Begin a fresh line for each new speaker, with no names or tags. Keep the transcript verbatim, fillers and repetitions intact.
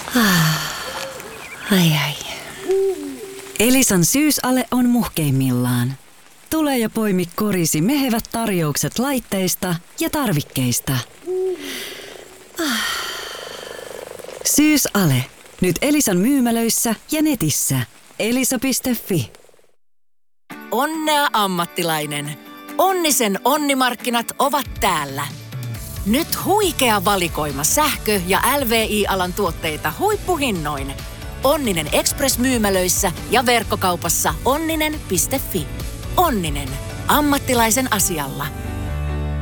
Ai ai. Elisan syysale on muhkeimmillaan. Tule ja poimi korisi mehevät tarjoukset laitteista ja tarvikkeista. Syysale. Nyt Elisan myymälöissä ja netissä. elisa piste fi.
Onnea ammattilainen. Onnisen onnimarkkinat ovat täällä. Nyt huikea valikoima sähkö- ja L V I-alan tuotteita huippuhinnoin. Onninen Express-myymälöissä ja verkkokaupassa onninen piste fi. Onninen. Ammattilaisen asialla.